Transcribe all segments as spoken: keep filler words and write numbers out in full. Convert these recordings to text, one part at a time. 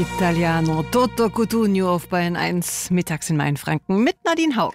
Italiano, Toto Cutugno auf Bayern eins, mittags in Mainfranken mit Nadine Haug.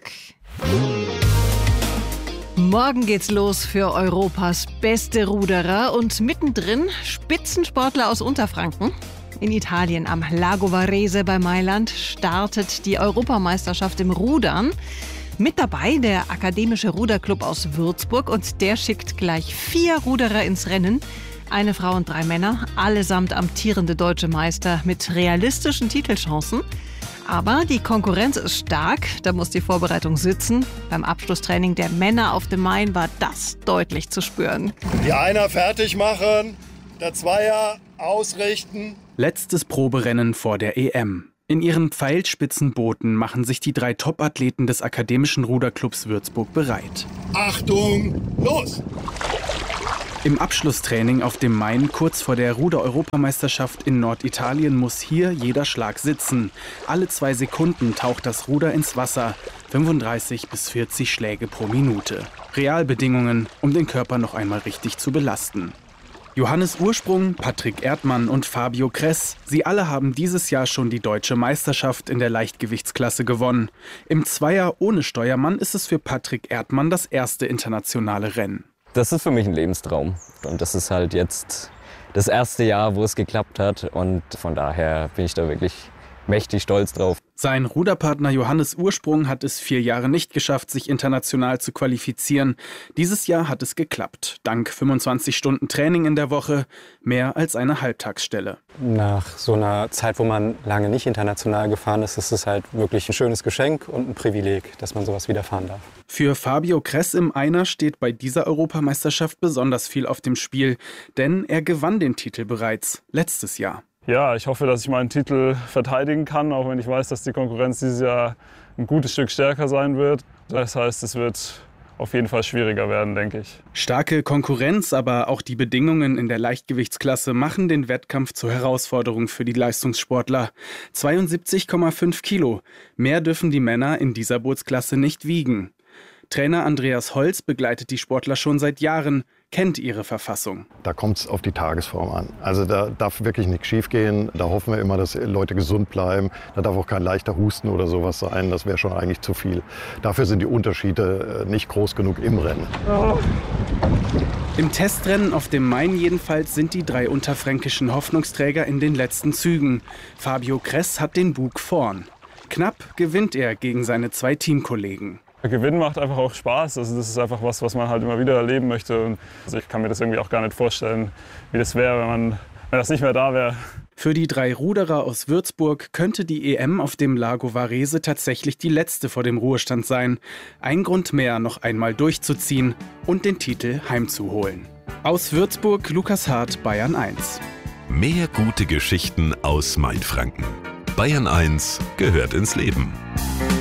Morgen geht's los für Europas beste Ruderer und mittendrin Spitzensportler aus Unterfranken. In Italien am Lago Varese bei Mailand startet die Europameisterschaft im Rudern. Mit dabei der Akademische Ruderclub aus Würzburg und der schickt gleich vier Ruderer ins Rennen. Eine Frau und drei Männer, allesamt amtierende deutsche Meister mit realistischen Titelchancen. Aber die Konkurrenz ist stark, da muss die Vorbereitung sitzen. Beim Abschlusstraining der Männer auf dem Main war das deutlich zu spüren. Die Einer fertig machen, der Zweier ausrichten. Letztes Proberennen vor der E M. In ihren Pfeilspitzenbooten machen sich die drei Top-Athleten des Akademischen Ruderclubs Würzburg bereit. Achtung, los! Im Abschlusstraining auf dem Main kurz vor der Ruder-Europameisterschaft in Norditalien muss hier jeder Schlag sitzen. Alle zwei Sekunden taucht das Ruder ins Wasser. fünfunddreißig bis vierzig Schläge pro Minute. Realbedingungen, um den Körper noch einmal richtig zu belasten. Johannes Ursprung, Patrick Erdmann und Fabio Kress, sie alle haben dieses Jahr schon die deutsche Meisterschaft in der Leichtgewichtsklasse gewonnen. Im Zweier ohne Steuermann ist es für Patrick Erdmann das erste internationale Rennen. Das ist für mich ein Lebenstraum und das ist halt jetzt das erste Jahr, wo es geklappt hat und von daher bin ich da wirklich mächtig stolz drauf. Sein Ruderpartner Johannes Ursprung hat es vier Jahre nicht geschafft, sich international zu qualifizieren. Dieses Jahr hat es geklappt, dank fünfundzwanzig Stunden Training in der Woche, mehr als eine Halbtagsstelle. Nach so einer Zeit, wo man lange nicht international gefahren ist, ist es halt wirklich ein schönes Geschenk und ein Privileg, dass man sowas wieder fahren darf. Für Fabio Kress im Einer steht bei dieser Europameisterschaft besonders viel auf dem Spiel, denn er gewann den Titel bereits letztes Jahr. Ja, ich hoffe, dass ich meinen Titel verteidigen kann, auch wenn ich weiß, dass die Konkurrenz dieses Jahr ein gutes Stück stärker sein wird. Das heißt, es wird auf jeden Fall schwieriger werden, denke ich. Starke Konkurrenz, aber auch die Bedingungen in der Leichtgewichtsklasse machen den Wettkampf zur Herausforderung für die Leistungssportler. zweiundsiebzig Komma fünf Kilo. Mehr dürfen die Männer in dieser Bootsklasse nicht wiegen. Trainer Andreas Holz begleitet die Sportler schon seit Jahren, kennt ihre Verfassung. Da kommt es auf die Tagesform an. Also da darf wirklich nichts schiefgehen. Da hoffen wir immer, dass Leute gesund bleiben. Da darf auch kein leichter Husten oder sowas sein. Das wäre schon eigentlich zu viel. Dafür sind die Unterschiede nicht groß genug im Rennen. Oh. Im Testrennen auf dem Main jedenfalls sind die drei unterfränkischen Hoffnungsträger in den letzten Zügen. Fabio Kress hat den Bug vorn. Knapp gewinnt er gegen seine zwei Teamkollegen. Gewinnen macht einfach auch Spaß. Also das ist einfach was, was man halt immer wieder erleben möchte. Und also ich kann mir das irgendwie auch gar nicht vorstellen, wie das wäre, wenn, man, wenn das nicht mehr da wäre. Für die drei Ruderer aus Würzburg könnte die E M auf dem Lago Varese tatsächlich die letzte vor dem Ruhestand sein. Ein Grund mehr, noch einmal durchzuziehen und den Titel heimzuholen. Aus Würzburg, Lukas Hart, Bayern eins. Mehr gute Geschichten aus Mainfranken. Bayern eins gehört ins Leben.